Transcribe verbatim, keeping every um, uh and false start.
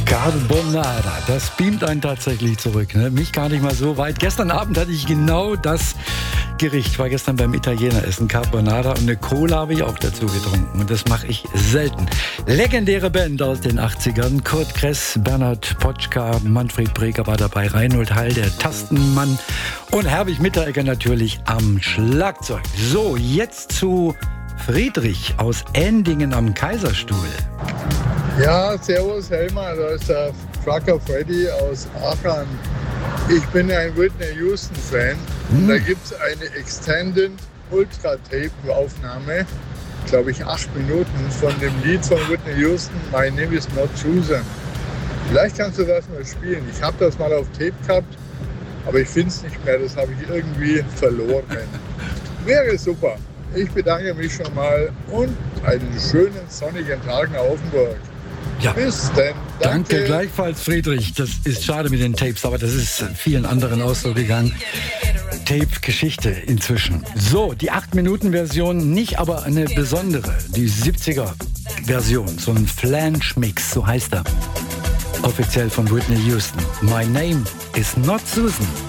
Carbonara, das beamt einen tatsächlich zurück. Ne? Mich gar nicht mal so weit. Gestern Abend hatte ich genau das Gericht. Ich war gestern beim Italiener essen, Carbonara, und eine Cola habe ich auch dazu getrunken. Und das mache ich selten. Legendäre Band aus den achtzigern. Kurt Kress, Bernhard Potschka, Manfred Breger war dabei, Reinhold Heil, der Tastenmann, und Herbig Mitteregger natürlich am Schlagzeug. So, jetzt zu Friedrich aus Endingen am Kaiserstuhl. Ja, servus Helmer, da ist der Trucker Freddy aus Aachen. Ich bin ein Whitney Houston-Fan. Hm. Da gibt es eine Extended Ultra-Tape-Aufnahme, glaube ich, acht Minuten von dem Lied von Whitney Houston, My Name is Not Susan. Vielleicht kannst du das mal spielen. Ich habe das mal auf Tape gehabt, aber ich finde es nicht mehr. Das habe ich irgendwie verloren. Wäre super. Ich bedanke mich schon mal und einen schönen sonnigen Tag nach Offenburg. Ja. Bis denn. Danke. Danke gleichfalls, Friedrich. Das ist schade mit den Tapes, aber das ist vielen anderen auch so gegangen. Tape-Geschichte inzwischen. So, die acht Minuten Version nicht, aber eine besondere. Die siebziger Version, so ein Flange-Mix, so heißt er. Offiziell von Whitney Houston. My Name is Not Susan.